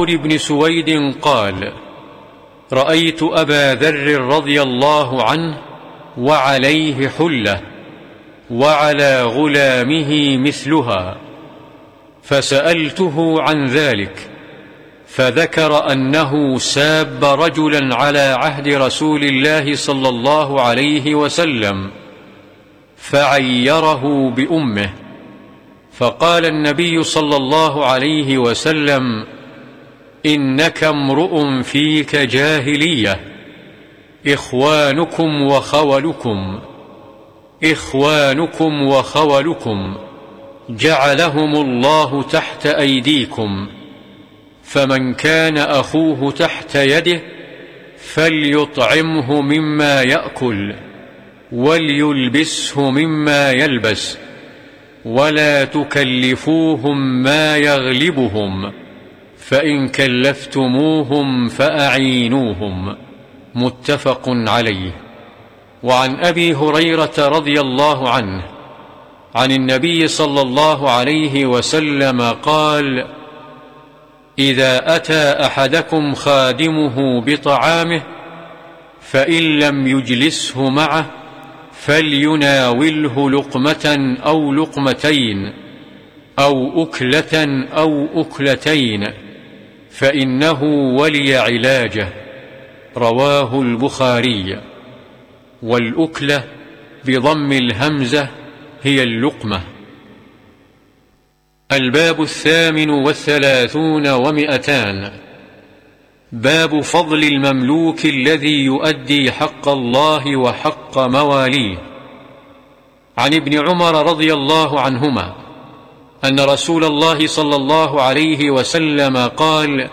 بن سويد قال: رأيت أبا ذر رضي الله عنه وعليه حلة وعلى غلامه مثلها، فسألته عن ذلك، فذكر أنه ساب رجلا على عهد رسول الله صلى الله عليه وسلم فعيره بأمه، فقال النبي صلى الله عليه وسلم: إنك امرؤ فيك جاهلية، إخوانكم وخولكم جعلهم الله تحت أيديكم، فمن كان أخوه تحت يده فليطعمه مما يأكل وليلبسه مما يلبس، ولا تكلفوهم ما يغلبهم، فإن كلفتموهم فأعينوهم. متفق عليه. وعن أبي هريرة رضي الله عنه عن النبي صلى الله عليه وسلم قال: إذا أتى أحدكم خادمه بطعامه فإن لم يجلسه معه فليناوله لقمة أو لقمتين أو أكلة أو أكلتين، فإنه ولي علاجه. رواه البخاري. والأكلة بضم الهمزة هي اللقمة. الباب 38 و200. باب فضل المملوك الذي يؤدي حق الله وحق مواليه. عن ابن عمر رضي الله عنهما أن رسول الله صلى الله عليه وسلم قال: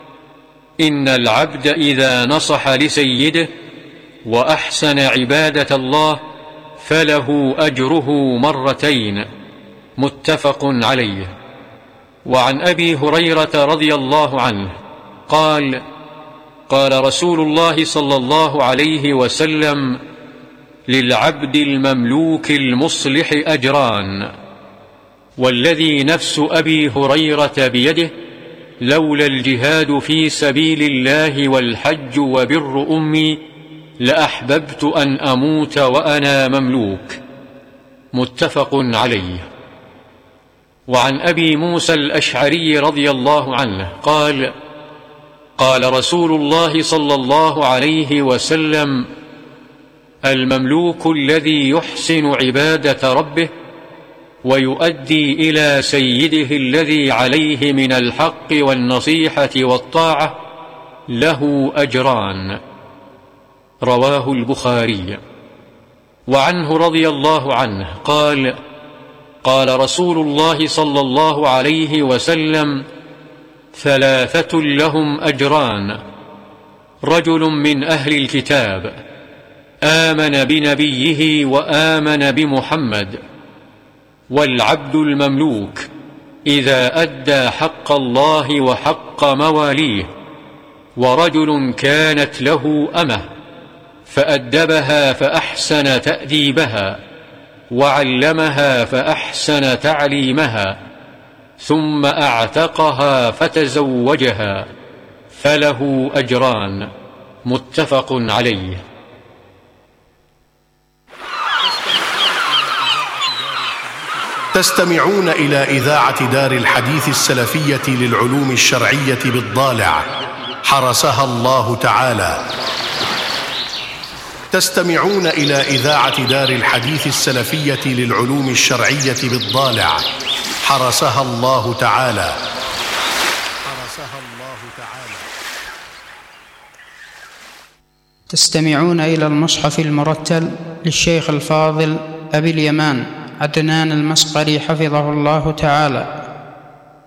إن العبد إذا نصح لسيده وأحسن عبادة الله فله أجره مرتين. متفق عليه. وعن أبي هريرة رضي الله عنه قال: قال رسول الله صلى الله عليه وسلم: للعبد المملوك المصلح أجران، والذي نفس أبي هريرة بيده لولا الجهاد في سبيل الله والحج وبر أمي لأحببت أن أموت وأنا مملوك. متفق عليه. وعن أبي موسى الأشعري رضي الله عنه قال: قال رسول الله صلى الله عليه وسلم: المملوك الذي يحسن عبادة ربه ويؤدي إلى سيده الذي عليه من الحق والنصيحة والطاعة له أجران. رواه البخاري. وعنه رضي الله عنه قال: قال رسول الله صلى الله عليه وسلم: ثلاثة لهم أجران: رجل من أهل الكتاب آمن بنبيه وآمن بمحمد، والعبد المملوك إذا أدى حق الله وحق مواليه، ورجل كانت له أمه فأدبها فأحسن تأديبها وعلمها فأحسن تعليمها ثم أعتقها فتزوجها فله أجران. متفق عليه. تستمعون إلى إذاعة دار الحديث السلفية للعلوم الشرعية بالضالع، حرسها الله تعالى. تستمعون إلى إذاعة دار الحديث السلفية للعلوم الشرعية بالضالع، حرسها الله تعالى. تستمعون إلى المصحف المرتل للشيخ الفاضل أبي اليمان عدنان المسقري حفظه الله تعالى،